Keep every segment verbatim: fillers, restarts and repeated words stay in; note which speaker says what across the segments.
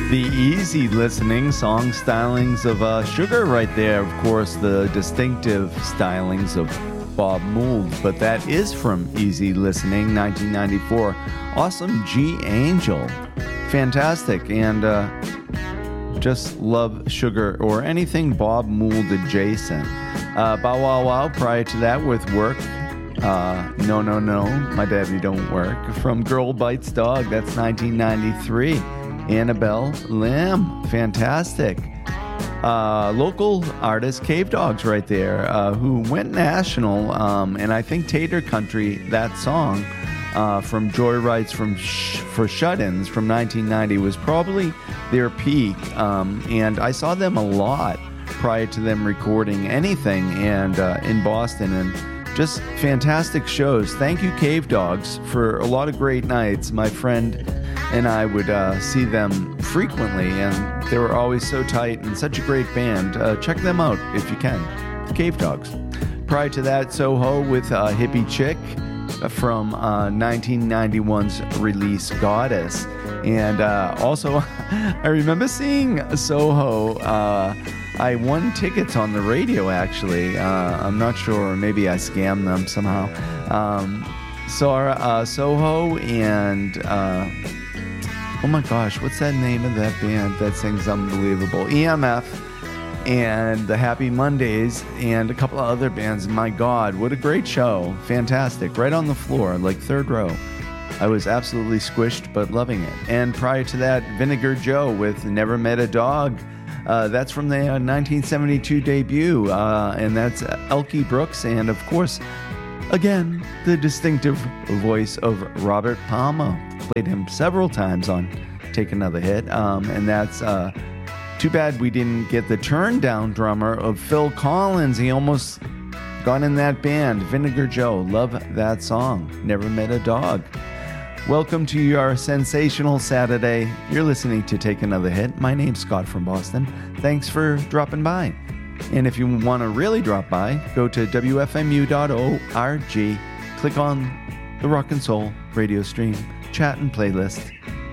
Speaker 1: The easy listening song stylings of uh, Sugar right there. Of course, the distinctive stylings of Bob Mould, but that is from Easy Listening, nineteen ninety-four. Awesome G Angel. Fantastic. And uh, just love Sugar or anything Bob Mould adjacent. Uh, Bow Wow Wow prior to that with Work. Uh, no, no, no, my daddy don't work. From Girl Bites Dog, that's nineteen ninety-three. Annabelle Lamb, fantastic. Uh, local artist Cave Dogs right there, uh, who went national, um, and I think Tater Country, that song uh, from Joyrides from Sh- for Shut-ins from nineteen ninety was probably their peak, um, and I saw them a lot prior to them recording anything and uh, in Boston, and just fantastic shows. Thank you, Cave Dogs, for a lot of great nights. My friend and I would uh, see them frequently, and they were always so tight and such a great band. Uh, check them out if you can. Cave Dogs. Prior to that, Soho with uh, Hippie Chick from uh, nineteen ninety-one's release Goddess. And uh, also, I remember seeing Soho. Uh, I won tickets on the radio, actually. Uh, I'm not sure. Maybe I scammed them somehow. Um, saw uh, Soho and... Uh, Oh my gosh, what's that name of that band that sings unbelievable? E M F and the Happy Mondays and a couple of other bands. My God, what a great show. Fantastic. Right on the floor, like third row. I was absolutely squished, but loving it. And prior to that, Vinegar Joe with Never Met a Dog. Uh, that's from the uh, nineteen seventy-two debut, uh, and that's Elkie Brooks. And of course, again, the distinctive voice of Robert Palmer. Played him several times on Take Another Hit, um, and that's uh, too bad we didn't get the turn down drummer of Phil Collins. He almost got in that band. Vinegar Joe, love that song. Never Met a Dog. Welcome to your sensational Saturday. You're listening to Take Another Hit. My name's Scott from Boston. Thanks for dropping by. And if you want to really drop by, go to W F M U dot org, click on the Rock and Soul radio stream, chat and playlist,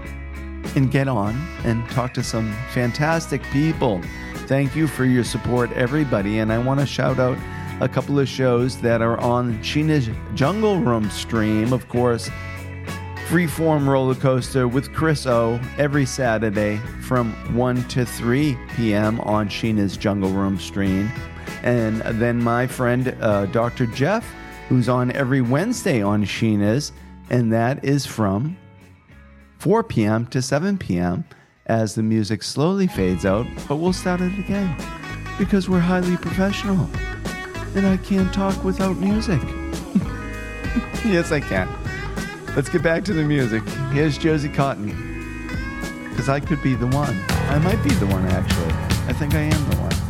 Speaker 1: and get on and talk to some fantastic people. Thank you for your support, everybody. And I want to shout out a couple of shows that are on Sheena's Jungle Room stream. Of course, Freeform Roller Coaster with Chris O every Saturday from one to three p.m. on Sheena's Jungle Room stream. And then my friend uh, Doctor Jeff, who's on every Wednesday on Sheena's, and that is from four p.m. to seven p.m. as the music slowly fades out, but we'll start it again because we're highly professional and I can't talk without music. Yes, I can. Let's get back to the music. Here's Josie Cotton, because I could be the one. I might be the one, actually. I think I am the one.